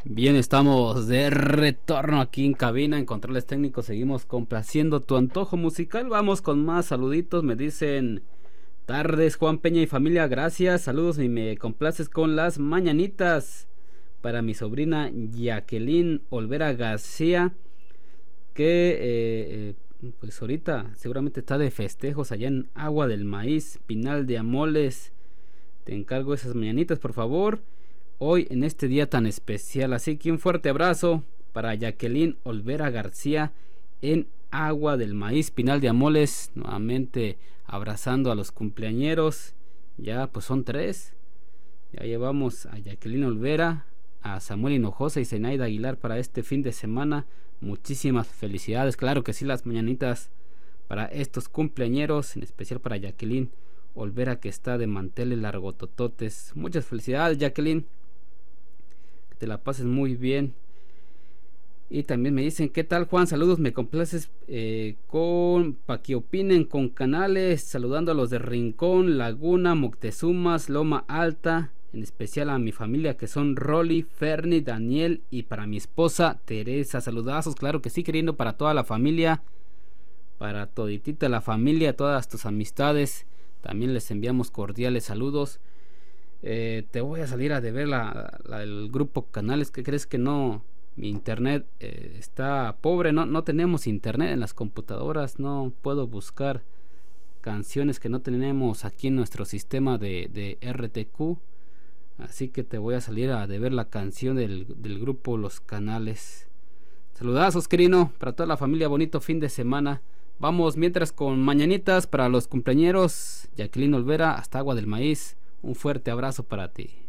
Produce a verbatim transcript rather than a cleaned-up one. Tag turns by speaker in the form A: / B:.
A: Bien, estamos de retorno aquí en cabina, en controles técnicos, seguimos complaciendo tu antojo musical. Vamos con más saluditos, me dicen: tardes Juan Peña y familia, gracias, saludos y me complaces con las mañanitas para mi sobrina Jacqueline Olvera García, que eh, eh, pues ahorita seguramente está de festejos allá en Agua del Maíz, Pinal de Amoles. Te encargo esas mañanitas, por favor, hoy en este día tan especial. Así que un fuerte abrazo para Jacqueline Olvera García en Agua del Maíz, Pinal de Amoles. Nuevamente abrazando a los cumpleañeros. Ya pues son tres. Ya llevamos a Jacqueline Olvera, a Samuel Hinojosa y Zenaida Aguilar para este fin de semana. Muchísimas felicidades. Claro que sí, las mañanitas para estos cumpleañeros, en especial para Jacqueline Olvera, que está de manteles largotototes. Muchas felicidades, Jacqueline, que te la pases muy bien. Y también me dicen: ¿qué tal, Juan? Saludos, me complaces eh, con para que opinen con Canales, saludando a los de Rincón, Laguna, Moctezumas, Loma Alta, en especial a mi familia que son Rolly, Ferni, Daniel, y para mi esposa Teresa. Saludazos, claro que sí, queriendo para toda la familia, para toditita la familia, todas tus amistades. También les enviamos cordiales saludos. Eh, te voy a salir a deber la, la, el grupo Canales. ¿Qué crees que no? Mi internet eh, está pobre, no, no tenemos internet en las computadoras. No puedo buscar canciones que no tenemos aquí en nuestro sistema de, de R T Q. Así que te voy a salir a deber la canción del, del grupo Los Canales. Saludazos, querido, para toda la familia. Bonito fin de semana. Vamos mientras con mañanitas para los cumpleañeros. Jacqueline Olvera hasta Agua del Maíz. Un fuerte abrazo para ti.